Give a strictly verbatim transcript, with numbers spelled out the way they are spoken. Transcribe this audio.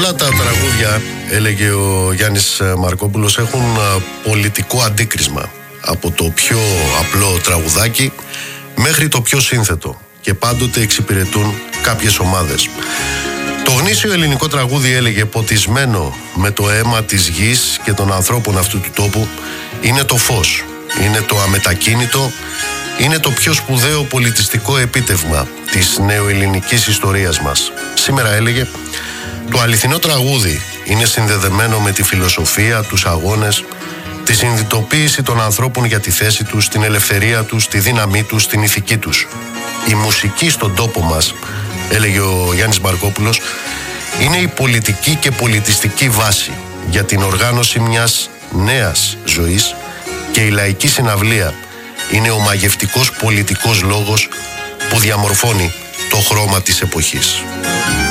Όλα τα τραγούδια, έλεγε ο Γιάννης Μαρκόπουλος, έχουν πολιτικό αντίκρισμα. Από το πιο απλό τραγουδάκι μέχρι το πιο σύνθετο, και πάντοτε εξυπηρετούν κάποιες ομάδες. Το γνήσιο ελληνικό τραγούδι, έλεγε, ποτισμένο με το αίμα της γης και των ανθρώπων αυτού του τόπου, είναι το φως, είναι το αμετακίνητο, είναι το πιο σπουδαίο πολιτιστικό επίτευγμα της νεοελληνικής ιστορίας μας. Σήμερα, έλεγε, το αληθινό τραγούδι είναι συνδεδεμένο με τη φιλοσοφία, τους αγώνες, τη συνειδητοποίηση των ανθρώπων για τη θέση τους, την ελευθερία τους, τη δύναμή τους, την ηθική τους. Η μουσική στον τόπο μας, έλεγε ο Γιάννης Μαρκόπουλος, είναι η πολιτική και πολιτιστική βάση για την οργάνωση μιας νέας ζωής, και η λαϊκή συναυλία είναι ο μαγευτικός πολιτικός λόγος που διαμορφώνει το χρώμα της εποχής.